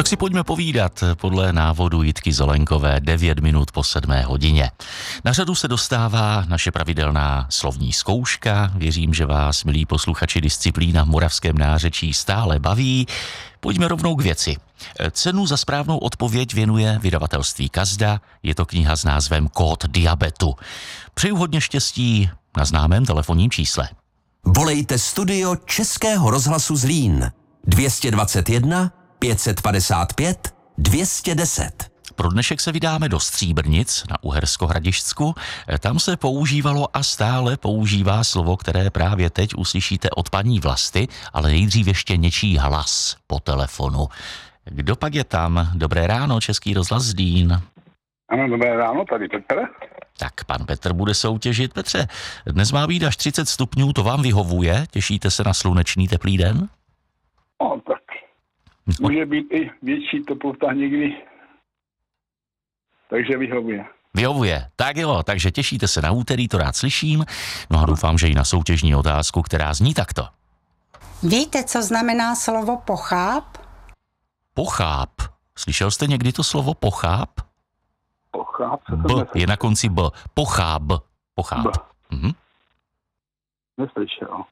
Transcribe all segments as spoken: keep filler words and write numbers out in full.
si pojďme povídat podle návodu Jitky Zolenkové devět minut po sedmé hodině. Na řadu se dostává naše pravidelná slovní zkouška. Věřím, že vás, milí posluchači, disciplína v moravském nářečí stále baví. Pojďme rovnou k věci. Cenu za správnou odpověď věnuje vydavatelství Kazda. Je to kniha s názvem Kód diabetu. Přeju hodně štěstí na známém telefonním čísle. Volejte studio Českého rozhlasu Zlín dvě stě dvacet jedna pět set padesát pět dvě stě deset. Pro dnešek se vydáme do Stříbrnic na Uhersko-Hradišťsku. Tam se používalo a stále používá slovo, které právě teď uslyšíte od paní Vlasty, ale nejdřív ještě něčí hlas po telefonu. Kdo pak je tam? Dobré ráno, Český rozhlas Zlín. Ano, dobré ráno, tady Petr. Tak pan Petr bude soutěžit. Petře, dnes má být až třicet stupňů, to vám vyhovuje? Těšíte se na slunečný teplý den? No, tak může být i větší teplota někdy, takže vyhovuje. Vyhovuje, tak jo, takže těšíte se na úterý, to rád slyším. No a doufám, že i na soutěžní otázku, která zní takto. Víte, co znamená slovo pocháp? Pocháp. Slyšel jste někdy to slovo pocháp? Pocháp? B je na konci B. Pocháp. Pocháp. B. Mhm. Neslyšel.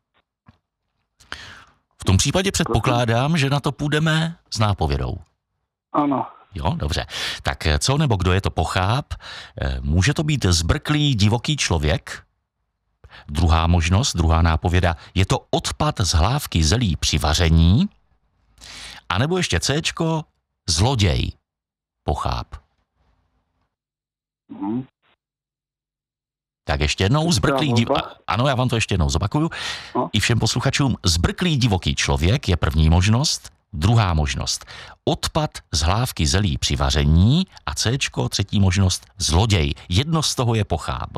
V tom případě předpokládám, že na to půjdeme s nápovědou. Ano. Jo, dobře. Tak co nebo kdo je to pocháp? Může to být zbrklý, divoký člověk? Druhá možnost, druhá nápověda, je to odpad z hlávky zelí při vaření? A nebo ještě Cčko, zloděj. Pocháp. Mhm. Tak ještě jednou, zbrklý div... Ano, já vám to ještě jednou zopakuju. No. I všem posluchačům, zbrklý divoký člověk je první možnost, druhá možnost, odpad z hlávky zelí při vaření a Cčko, třetí možnost, zloděj. Jedno z toho je pocháp.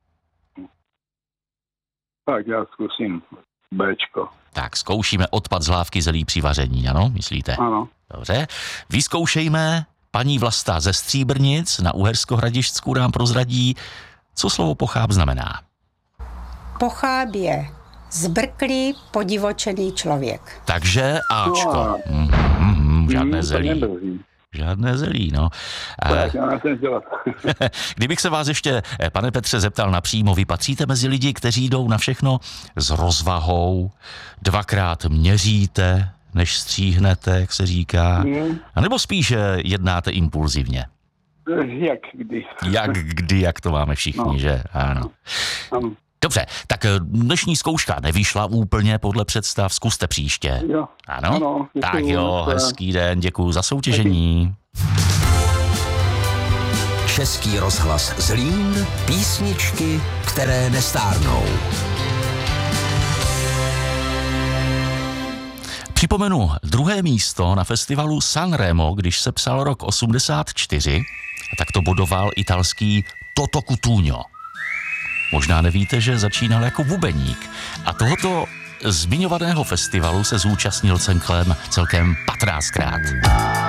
Tak já zkusím Bčko. Tak zkoušíme odpad z hlávky zelí při vaření, ano, myslíte? Ano. Dobře, vyzkoušejme, paní Vlasta ze Stříbrnic na Uhersko-Hradišťsku nám prozradí, co slovo pocháp znamená. Pocháp je zbrklý, podivočený člověk. Takže Ačko. No. Mm, mm, mm, žádné Hmm, to zelí. nebrzí. Žádné zelí, no. Tak, já jsem dělat. Kdybych se vás ještě, pane Petře, zeptal napřímo, vy patříte mezi lidi, kteří jdou na všechno s rozvahou, dvakrát měříte, než stříhnete, jak se říká, Hmm. a nebo spíš jednáte impulzivně? Jak kdy. Jak kdy, jak to máme všichni, No. že? Ano. Ano. Dobře, tak dnešní zkouška nevyšla úplně podle představ, zkuste příště. Jo. Ano? Ano, děkuju, Tak jo, naschle. hezký den, děkuju za soutěžení. Český rozhlas Zlín, písničky, které nestárnou. Připomenu druhé místo na festivalu Sanremo, když se psal rok osmdesát čtyři, a tak to bodoval italský Toto Cutugno. Možná nevíte, že začínal jako bubeník a tohoto zmiňovaného festivalu se zúčastnil celkem, celkem patnáctkrát.